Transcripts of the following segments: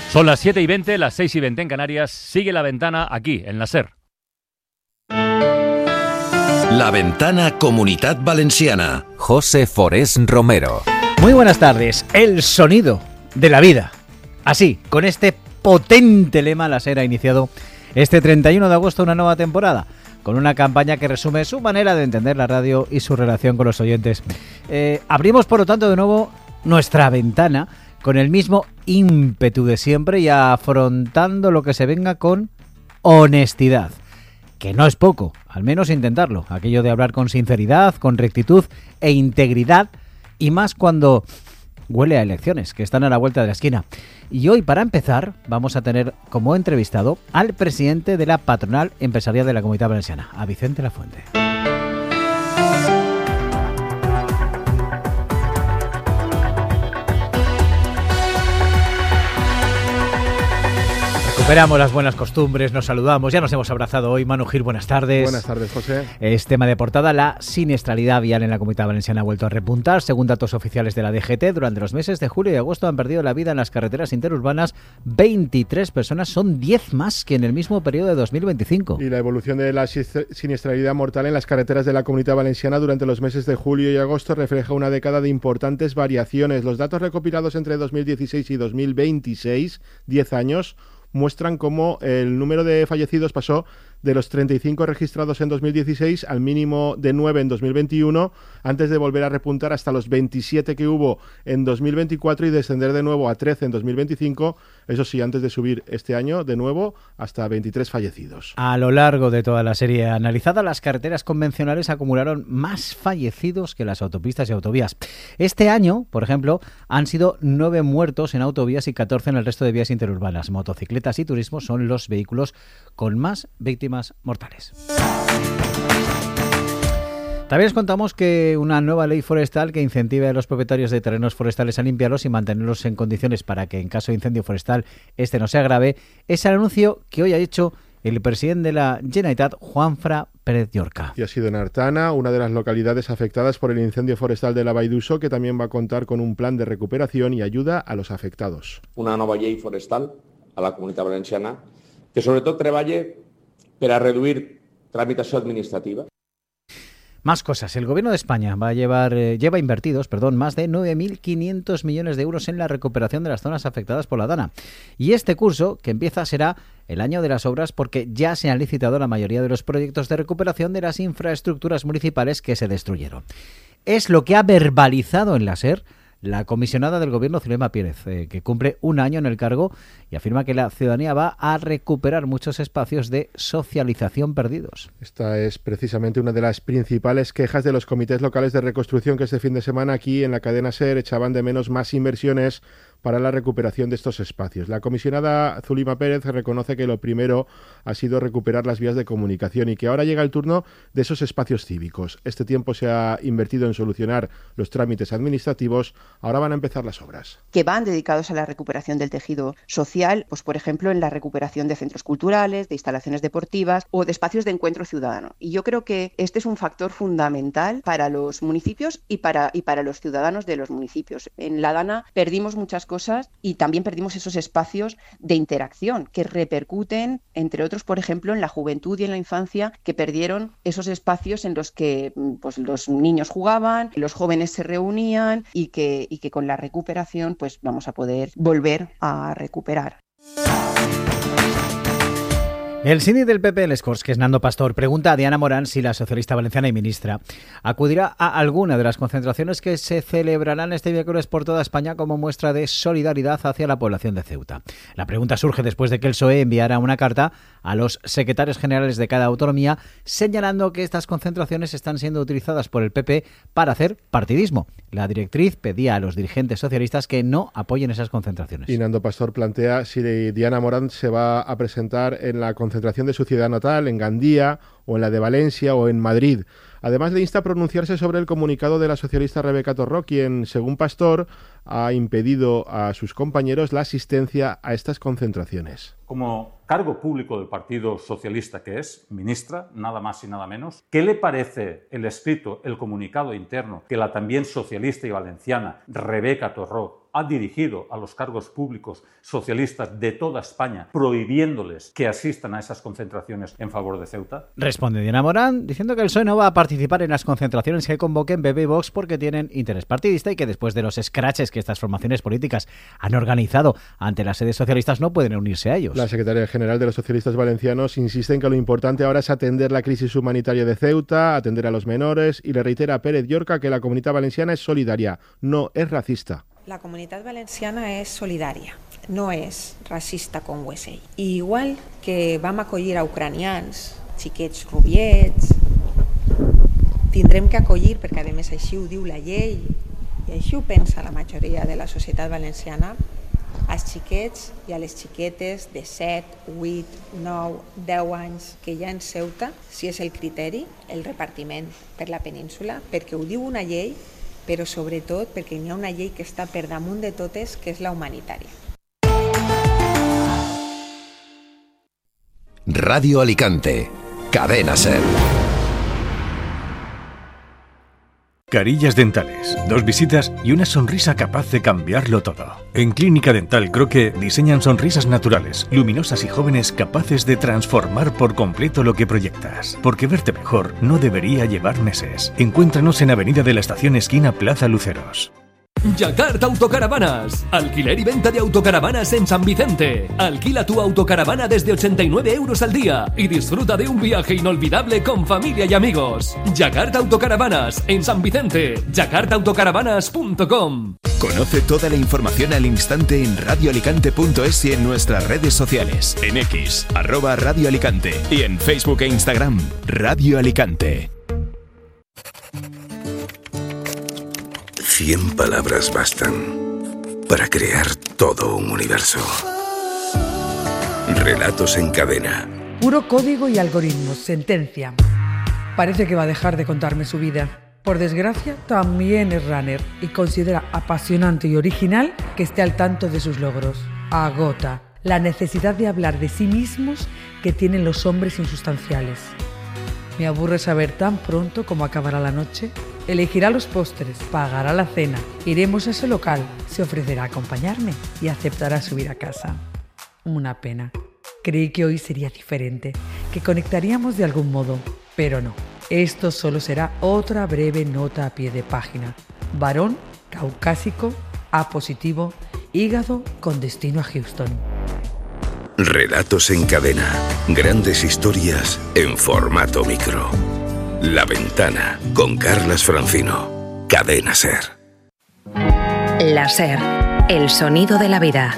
Son las 7:20, las 6:20 en Canarias. Sigue La Ventana aquí, en la SER. La Ventana Comunitat Valenciana. José Forés Romero. Muy buenas tardes. El sonido de la vida. Así, con este potente lema, la SER ha iniciado este 31 de agosto una nueva temporada, con una campaña que resume su manera de entender la radio y su relación con los oyentes. Abrimos, por lo tanto, de nuevo nuestra ventana con el mismo ímpetu de siempre y afrontando lo que se venga con honestidad, que no es poco, al menos intentarlo, aquello de hablar con sinceridad, con rectitud e integridad, y más cuando huele a elecciones, que están a la vuelta de la esquina. Y hoy, para empezar, vamos a tener como entrevistado al presidente de la Patronal Empresarial de la Comunidad Valenciana, a Vicente Lafuente. Recuperamos las buenas costumbres, nos saludamos, ya nos hemos abrazado hoy. Manu Gil, buenas tardes. Buenas tardes, José. Es tema de portada, la siniestralidad vial en la Comunidad Valenciana ha vuelto a repuntar. Según datos oficiales de la DGT, durante los meses de julio y agosto han perdido la vida en las carreteras interurbanas 23 personas, son 10 más que en el mismo periodo de 2025. Y la evolución de la siniestralidad mortal en las carreteras de la Comunidad Valenciana durante los meses de julio y agosto refleja una década de importantes variaciones. Los datos recopilados entre 2016 y 2026, 10 años, muestran cómo el número de fallecidos pasó de los 35 registrados en 2016 al mínimo de 9 en 2021, antes de volver a repuntar hasta los 27 que hubo en 2024 y descender de nuevo a 13 en 2025, eso sí, antes de subir este año de nuevo hasta 23 fallecidos. A lo largo de toda la serie analizada, las carreteras convencionales acumularon más fallecidos que las autopistas y autovías. Este año, por ejemplo, han sido 9 muertos en autovías y 14 en el resto de vías interurbanas. Motocicletas y turismo son los vehículos con más víctimas mortales. También les contamos que una nueva ley forestal que incentive a los propietarios de terrenos forestales a limpiarlos y mantenerlos en condiciones para que en caso de incendio forestal este no sea grave, es el anuncio que hoy ha hecho el presidente de la Generalitat, Juanfran Pérez Llorca. Y ha sido en Artana, una de las localidades afectadas por el incendio forestal de la Vall d'Uixó, que también va a contar con un plan de recuperación y ayuda a los afectados. Una nova llei forestal a la Comunitat Valenciana que sobretot treballe per a reduir tramitació administrativa. Más cosas. El Gobierno de España lleva invertidos más de 9.500 millones de euros en la recuperación de las zonas afectadas por la Dana. Y este curso, que empieza, será el año de las obras porque ya se han licitado la mayoría de los proyectos de recuperación de las infraestructuras municipales que se destruyeron. Es lo que ha verbalizado en la SER la comisionada del Gobierno, Zulema Pérez, que cumple un año en el cargo y afirma que la ciudadanía va a recuperar muchos espacios de socialización perdidos. Esta es precisamente una de las principales quejas de los comités locales de reconstrucción, que este fin de semana aquí en la cadena SER echaban de menos más inversiones para la recuperación de estos espacios. La comisionada Zulema Pérez reconoce que lo primero ha sido recuperar las vías de comunicación y que ahora llega el turno de esos espacios cívicos. Este tiempo se ha invertido en solucionar los trámites administrativos, ahora van a empezar las obras. Que van dedicados a la recuperación del tejido social, pues por ejemplo en la recuperación de centros culturales, de instalaciones deportivas o de espacios de encuentro ciudadano. Y yo creo que este es un factor fundamental para los municipios y para los ciudadanos de los municipios. En la Dana perdimos muchas cosas y también perdimos esos espacios de interacción que repercuten, entre otros, por ejemplo, en la juventud y en la infancia, que perdieron esos espacios en los que pues, los niños jugaban, los jóvenes se reunían y que con la recuperación pues vamos a poder volver a recuperar. El síndic del PP en Les Corts, que es Nando Pastor, pregunta a Diana Morán si la socialista valenciana y ministra acudirá a alguna de las concentraciones que se celebrarán este miércoles por toda España como muestra de solidaridad hacia la población de Ceuta. La pregunta surge después de que el PSOE enviara una carta a los secretarios generales de cada autonomía señalando que estas concentraciones están siendo utilizadas por el PP para hacer partidismo. La directriz pedía a los dirigentes socialistas que no apoyen esas concentraciones. Y Nando Pastor plantea si Diana Morán se va a presentar en la concentración de su ciudad natal, en Gandía, o en la de Valencia, o en Madrid. Además, le insta a pronunciarse sobre el comunicado de la socialista Rebeca Torró, quien, según Pastor, ha impedido a sus compañeros la asistencia a estas concentraciones. Como cargo público del Partido Socialista que es, ministra, nada más y nada menos, ¿qué le parece el escrito, el comunicado interno que la también socialista y valenciana Rebeca Torró ha ha dirigido a los cargos públicos socialistas de toda España, prohibiéndoles que asistan a esas concentraciones en favor de Ceuta? Responde Diana Morán diciendo que el PSOE no va a participar en las concentraciones que convoquen PP y Vox porque tienen interés partidista y que después de los escraches que estas formaciones políticas han organizado ante las sedes socialistas no pueden unirse a ellos. La secretaria general de los socialistas valencianos insiste en que lo importante ahora es atender la crisis humanitaria de Ceuta, atender a los menores, y le reitera a Pérez Llorca que la Comunitat Valenciana es solidaria, no es racista. La Comunitat Valenciana és solidària, no és racista com ho és ell. I igual que vam acollir a ucranians, xiquets rubiets, tindrem que acollir, perquè a més així ho diu la llei, i així ho pensa la majoria de la societat valenciana, als xiquets i a les xiquetes de 7, 8, 9, 10 anys que hi ha en Ceuta, si és el criteri, el repartiment per la península, perquè ho diu una llei, però sobretot perquè hi ha una llei que està per damunt de totes, que és la humanitària. Radio Alicante, Cadena SER. Carillas dentales, 2 visitas y una sonrisa capaz de cambiarlo todo. En Clínica Dental Croque diseñan sonrisas naturales, luminosas y jóvenes capaces de transformar por completo lo que proyectas. Porque verte mejor no debería llevar meses. Encuéntranos en Avenida de la Estación esquina Plaza Luceros. Yakarta Autocaravanas. Alquiler y venta de autocaravanas en San Vicente. Alquila tu autocaravana desde 89 € al día y disfruta de un viaje inolvidable con familia y amigos. Yakarta Autocaravanas en San Vicente. yakartaautocaravanas.com. Conoce toda la información al instante en radioalicante.es y en nuestras redes sociales. En X, @Radio Alicante, y en Facebook e Instagram, Radio Alicante. 100 palabras bastan para crear todo un universo. Relatos en cadena. Puro código y algoritmos. Sentencia. Parece que va a dejar de contarme su vida. Por desgracia, también es runner y considera apasionante y original que esté al tanto de sus logros. Agota la necesidad de hablar de sí mismos que tienen los hombres insustanciales. Me aburre saber tan pronto cómo acabará la noche. Elegirá los postres, pagará la cena, iremos a ese local, se ofrecerá a acompañarme y aceptará subir a casa. Una pena. Creí que hoy sería diferente, que conectaríamos de algún modo, pero no. Esto solo será otra breve nota a pie de página. Varón, caucásico, A positivo, hígado con destino a Houston. Relatos en cadena. Grandes historias en formato micro. La Ventana, con Carlas Francino. Cadena SER. La SER, el sonido de la vida.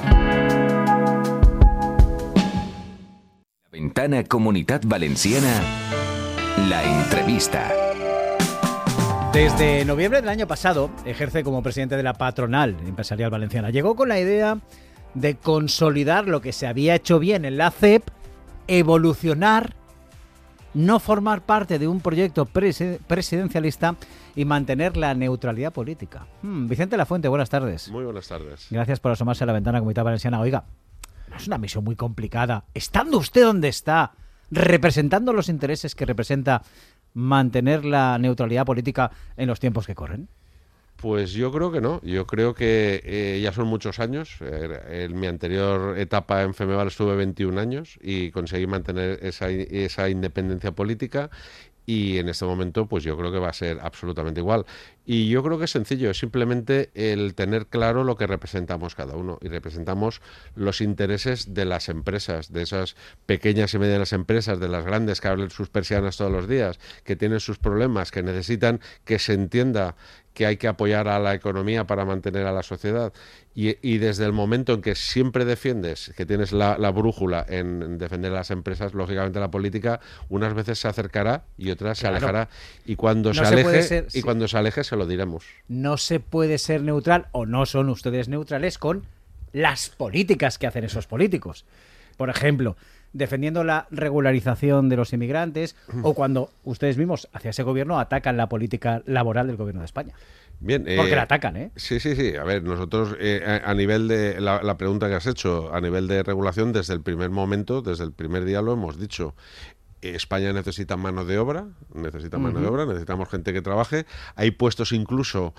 La Ventana Comunitat Valenciana, la entrevista. Desde noviembre del año pasado ejerce como presidente de la Patronal Empresarial Valenciana. Llegó con la idea de consolidar lo que se había hecho bien en la CEP, evolucionar, no formar parte de un proyecto presidencialista y mantener la neutralidad política. Vicente Lafuente, buenas tardes. Muy buenas tardes. Gracias por asomarse a la Ventana Comunitat Valenciana. Oiga, no es una misión muy complicada. Estando usted donde está, representando los intereses que representa, mantener la neutralidad política en los tiempos que corren. Pues yo creo que no. Yo creo que ya son muchos años. En mi anterior etapa en Femeval estuve 21 años y conseguí mantener esa independencia política. Y en este momento, pues yo creo que va a ser absolutamente igual. Y yo creo que es sencillo, es simplemente el tener claro lo que representamos cada uno. Y representamos los intereses de las empresas, de esas pequeñas y medianas empresas, de las grandes que abren sus persianas todos los días, que tienen sus problemas, que necesitan que se entienda que hay que apoyar a la economía para mantener a la sociedad. Y desde el momento en que siempre defiendes, que tienes la brújula en defender a las empresas, lógicamente la política unas veces se acercará y otras se alejará. Y cuando se aleje se lo diremos. No se puede ser neutral, o no son ustedes neutrales, con las políticas que hacen esos políticos. Por ejemplo, defendiendo la regularización de los inmigrantes, o cuando ustedes mismos hacia ese gobierno atacan la política laboral del gobierno de España. Bien, porque la atacan, ¿eh? Sí. A ver, nosotros, a nivel de la pregunta que has hecho, a nivel de regulación, desde el primer momento, desde el primer día lo hemos dicho. España necesita mano de obra, necesitamos gente que trabaje. Hay puestos incluso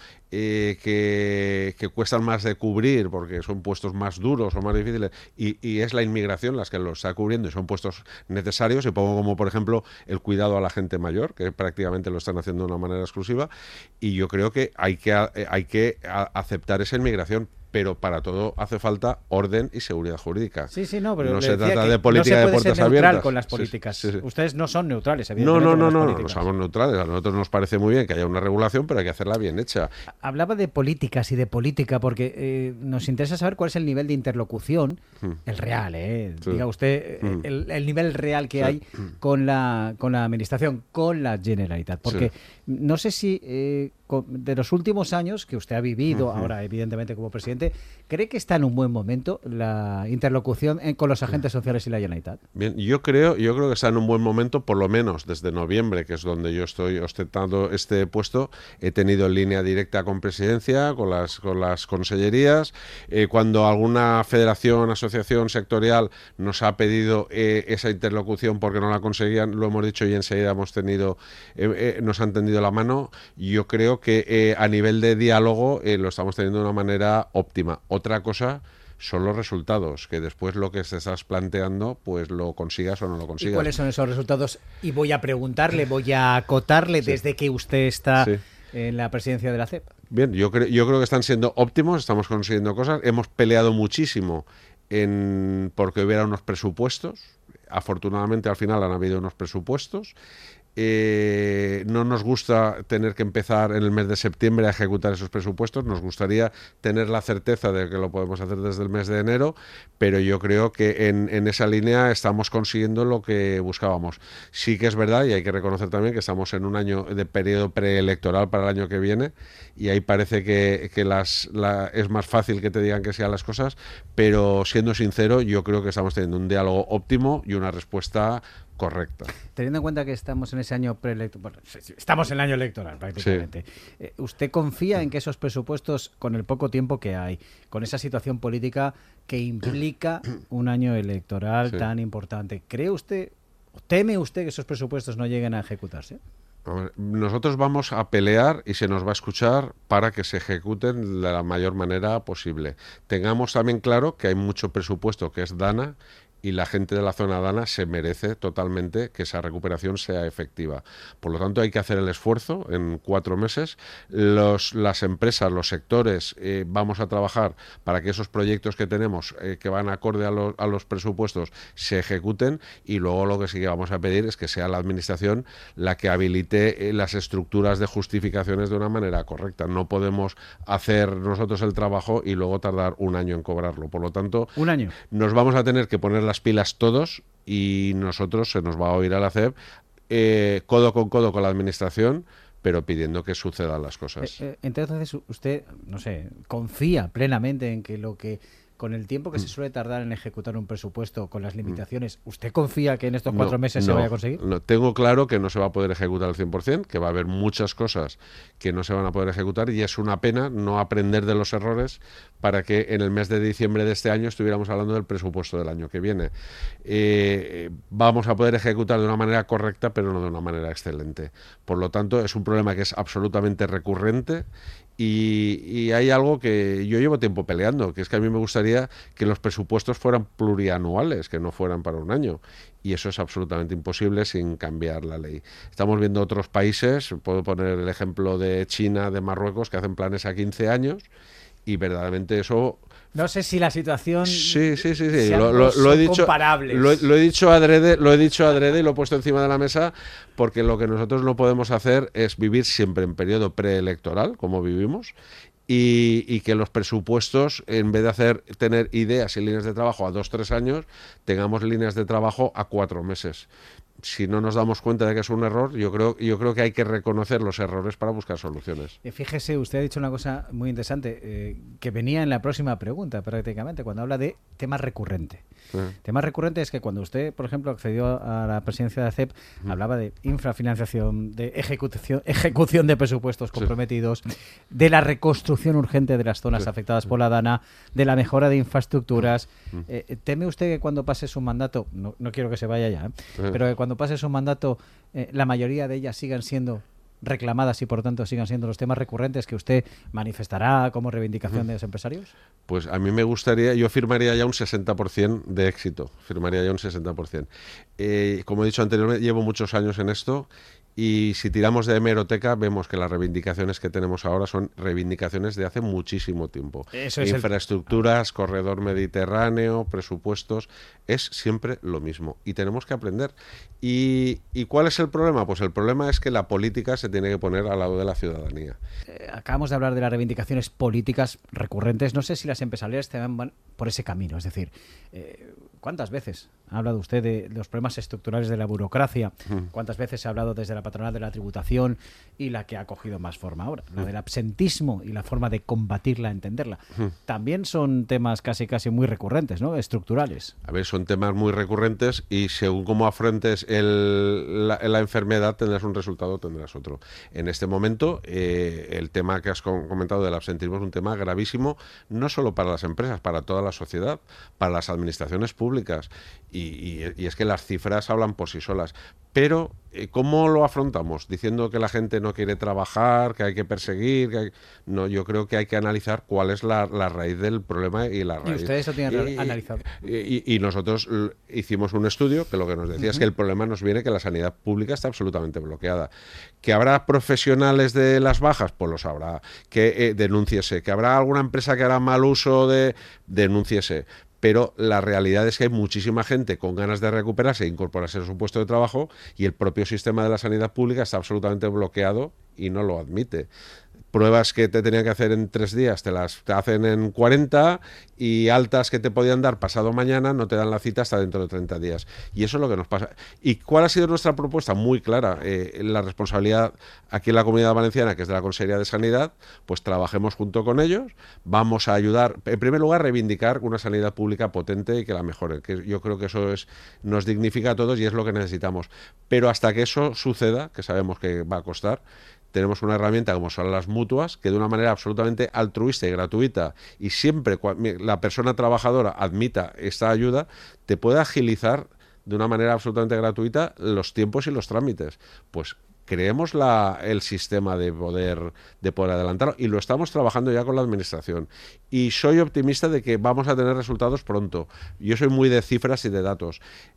que cuestan más de cubrir porque son puestos más duros o más difíciles y es la inmigración las que los está cubriendo y son puestos necesarios. Y pongo como, por ejemplo, el cuidado a la gente mayor, que prácticamente lo están haciendo de una manera exclusiva. Y yo creo que hay que aceptar esa inmigración. Pero para todo hace falta orden y seguridad jurídica. Pero no se trata de política de puertas abiertas. No se puede ser neutral con las políticas. Sí. Ustedes no son neutrales, evidentemente. No somos neutrales. A nosotros nos parece muy bien que haya una regulación, pero hay que hacerla bien hecha. Hablaba de políticas y de política porque nos interesa saber cuál es el nivel de interlocución, el real, diga usted, el nivel real que hay con la administración, con la Generalitat. Porque no sé si de los últimos años que usted ha vivido, ahora evidentemente como presidente, ¿cree que está en un buen momento la interlocución con los agentes sociales y la Generalitat? Bien, yo creo que está en un buen momento, por lo menos desde noviembre, que es donde yo estoy ostentando este puesto. He tenido línea directa con Presidencia, con las consellerías. Cuando alguna federación, asociación sectorial nos ha pedido esa interlocución porque no la conseguían, lo hemos dicho y enseguida nos han tendido la mano. Yo creo que a nivel de diálogo lo estamos teniendo de una manera óptima. Otra cosa son los resultados, que después lo que te estás planteando, pues lo consigas o no lo consigas. ¿Y cuáles son esos resultados? Y voy a preguntarle, voy a acotarle desde que usted está en la presidencia de la CEP. Bien, yo creo que están siendo óptimos, estamos consiguiendo cosas. Hemos peleado muchísimo porque hubiera unos presupuestos. Afortunadamente al final han habido unos presupuestos. No nos gusta tener que empezar en el mes de septiembre a ejecutar esos presupuestos, nos gustaría tener la certeza de que lo podemos hacer desde el mes de enero, pero yo creo que en esa línea estamos consiguiendo lo que buscábamos. Sí que es verdad, y hay que reconocer también que estamos en un año de periodo preelectoral para el año que viene, y ahí parece que es más fácil que te digan que sean las cosas, pero siendo sincero, yo creo que estamos teniendo un diálogo óptimo y una respuesta correcta. Teniendo en cuenta que estamos en ese año preelectoral, estamos en el año electoral prácticamente, ¿usted confía en que esos presupuestos, con el poco tiempo que hay, con esa situación política que implica un año electoral tan importante, cree usted, teme usted que esos presupuestos no lleguen a ejecutarse? Nosotros vamos a pelear y se nos va a escuchar para que se ejecuten de la mayor manera posible. Tengamos también claro que hay mucho presupuesto que es DANA y la gente de la zona DANA se merece totalmente que esa recuperación sea efectiva. Por lo tanto, hay que hacer el esfuerzo en 4 meses. Las empresas, los sectores, vamos a trabajar para que esos proyectos que tenemos, que van acorde a los presupuestos, se ejecuten, y luego lo que sí que vamos a pedir es que sea la Administración la que habilite las estructuras de justificaciones de una manera correcta. No podemos hacer nosotros el trabajo y luego tardar un año en cobrarlo. Por lo tanto, ¿un año? Nos vamos a tener que poner las pilas todos, y nosotros se nos va a oír a la CEP codo con la Administración, pero pidiendo que sucedan las cosas. Entonces usted, no sé, confía plenamente en que con el tiempo que se suele tardar en ejecutar un presupuesto, con las limitaciones, ¿usted confía que en estos 4 meses se vaya a conseguir? No, tengo claro que no se va a poder ejecutar al 100%, que va a haber muchas cosas que no se van a poder ejecutar, y es una pena no aprender de los errores para que en el mes de diciembre de este año estuviéramos hablando del presupuesto del año que viene. Vamos a poder ejecutar de una manera correcta, pero no de una manera excelente. Por lo tanto, es un problema que es absolutamente recurrente. Y hay algo que yo llevo tiempo peleando, que es que a mí me gustaría que los presupuestos fueran plurianuales, que no fueran para un año, y eso es absolutamente imposible sin cambiar la ley. Estamos viendo otros países, puedo poner el ejemplo de China, de Marruecos, que hacen planes a 15 años, y verdaderamente eso... No sé si la situación... Sí. Lo he dicho, comparables. Lo he dicho adrede y lo he puesto encima de la mesa, porque lo que nosotros no podemos hacer es vivir siempre en periodo preelectoral, como vivimos, y que los presupuestos, en vez de tener ideas y líneas de trabajo a 2-3 años, tengamos líneas de trabajo a 4 meses. Si no nos damos cuenta de que es un error, yo creo que hay que reconocer los errores para buscar soluciones. Fíjese, usted ha dicho una cosa muy interesante, que venía en la próxima pregunta prácticamente, cuando habla de tema recurrente. Tema recurrente es que cuando usted, por ejemplo, accedió a la presidencia de la CEP, hablaba de infrafinanciación, de ejecución de presupuestos comprometidos, de la reconstrucción urgente de las zonas afectadas por la DANA, de la mejora de infraestructuras. ¿Teme usted que cuando pase su mandato, no quiero que se vaya ya, pero que cuando pase su mandato la mayoría de ellas sigan siendo reclamadas y por tanto sigan siendo los temas recurrentes que usted manifestará como reivindicación de los empresarios? Pues a mí me gustaría, yo firmaría ya un 60% de éxito, firmaría ya un 60%. Como he dicho anteriormente, llevo muchos años en esto y si tiramos de hemeroteca vemos que las reivindicaciones que tenemos ahora son reivindicaciones de hace muchísimo tiempo. Eso es infraestructuras, corredor mediterráneo, presupuestos, es siempre lo mismo y tenemos que aprender. ¿Y cuál es el problema? Pues el problema es que la política se tiene que poner al lado de la ciudadanía. Acabamos de hablar de las reivindicaciones políticas recurrentes. No sé si las empresariales van por ese camino. Es decir, ¿cuántas veces ha hablado usted de los problemas estructurales de la burocracia? ¿Cuántas veces se ha hablado desde la patronal de la tributación y la que ha cogido más forma ahora? La del absentismo y la forma de combatirla, entenderla. También son temas casi muy recurrentes, ¿no? Estructurales. A ver, son temas muy recurrentes y según cómo afrontes la enfermedad tendrás un resultado, tendrás otro. En este momento, el tema que has comentado del absentismo es un tema gravísimo, no solo para las empresas, para toda la sociedad, para las administraciones públicas. Y es que las cifras hablan por sí solas. Pero, ¿cómo lo afrontamos? Diciendo que la gente no quiere trabajar, que hay que perseguir... No, yo creo que hay que analizar cuál es la raíz del problema y la raíz. ¿Y ustedes lo tienen analizado? Y nosotros hicimos un estudio que lo que nos decía es que el problema nos viene que la sanidad pública está absolutamente bloqueada. ¿Que habrá profesionales de las bajas? Pues los habrá. Que denúnciese. ¿Que habrá alguna empresa que hará mal uso de...? Denúnciese. Pero la realidad es que hay muchísima gente con ganas de recuperarse e incorporarse a su puesto de trabajo y el propio sistema de la sanidad pública está absolutamente bloqueado y no lo admite. Pruebas que te tenían que hacer en 3 días te hacen en 40 y altas que te podían dar pasado mañana no te dan la cita hasta dentro de 30 días. Y eso es lo que nos pasa. ¿Y cuál ha sido nuestra propuesta? Muy clara. La responsabilidad aquí en la Comunidad Valenciana, que es de la Consejería de Sanidad, pues trabajemos junto con ellos. Vamos a ayudar, en primer lugar, a reivindicar una sanidad pública potente y que la mejore. Que yo creo que eso nos dignifica a todos y es lo que necesitamos. Pero hasta que eso suceda, que sabemos que va a costar, tenemos una herramienta como son las mutuas, que de una manera absolutamente altruista y gratuita, y siempre la persona trabajadora admita esta ayuda, te puede agilizar de una manera absolutamente gratuita los tiempos y los trámites. Pues creemos el sistema de poder adelantarlo y lo estamos trabajando ya con la administración. Y soy optimista de que vamos a tener resultados pronto. Yo soy muy de cifras y de datos.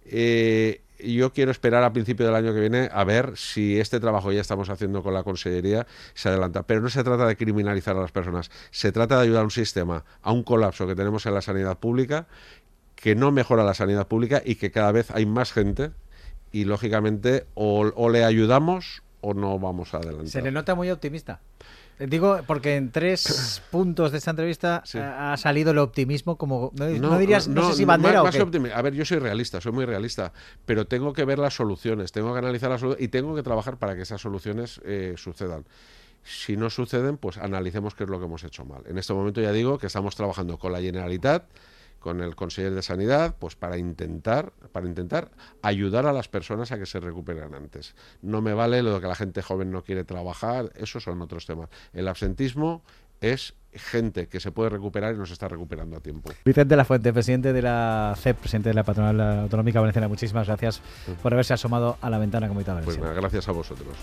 Yo quiero esperar a principio del año que viene a ver si este trabajo que ya estamos haciendo con la Consellería se adelanta. Pero no se trata de criminalizar a las personas, se trata de ayudar a un sistema, a un colapso que tenemos en la sanidad pública, que no mejora la sanidad pública y que cada vez hay más gente y lógicamente o le ayudamos o no vamos a adelantar. Se le nota muy optimista. Digo, porque en 3 puntos de esta entrevista ha salido el optimismo como... No dirías, no sé si bandera o qué. A ver, yo soy realista, soy muy realista, pero tengo que ver las soluciones, tengo que analizar las soluciones y tengo que trabajar para que esas soluciones sucedan. Si no suceden, pues analicemos qué es lo que hemos hecho mal. En este momento ya digo que estamos trabajando con la Generalitat, con el Conseller de Sanidad, pues para intentar ayudar a las personas a que se recuperen antes. No me vale lo de que la gente joven no quiere trabajar, esos son otros temas. El absentismo es gente que se puede recuperar y no se está recuperando a tiempo. Vicente Lafuente, presidente de la CEP, presidente de la Patronal Autonómica Valenciana, muchísimas gracias por haberse asomado a la ventana Comunidad Valenciana. Pues nada, gracias a vosotros.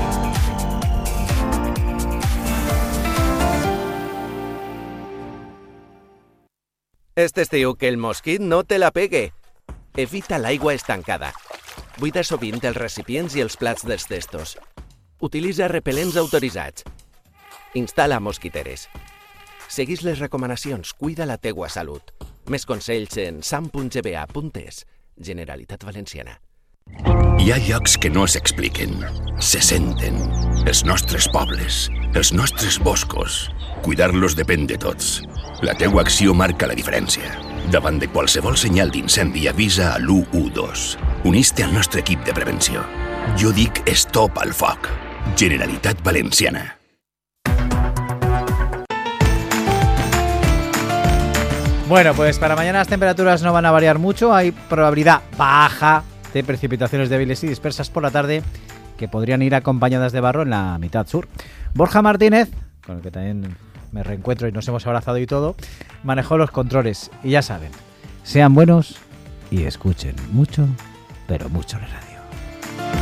Este estiu que el mosquit no te la pegue. Evita l'aigua estancada. Buida sovint els recipients i els plats dels testos. Utilitza repel·lents autoritzats. Instal·la mosquiteres. Seguís les recomanacions, cuida la teua salut. Més consells en sam.gba.es. Generalitat Valenciana. Hi ha llocs que no s'expliquen, se senten. Els nostres pobles, els nostres boscos. Cuidar-los depèn de tots. La teua acció marca la diferència. Davant de qualsevol senyal d'incendi avisa a l'112. Unís-te al nostre equip de prevenció. Jo dic stop al foc. Generalitat Valenciana. Bueno, pues para mañana las temperaturas no van a variar mucho. Hay probabilidad baja de precipitaciones débiles y dispersas por la tarde que podrían ir acompañadas de barro en la mitad sur. Borja Martínez, con el que también me reencuentro y nos hemos abrazado y todo, manejó los controles. Y ya saben, sean buenos y escuchen mucho, pero mucho la radio.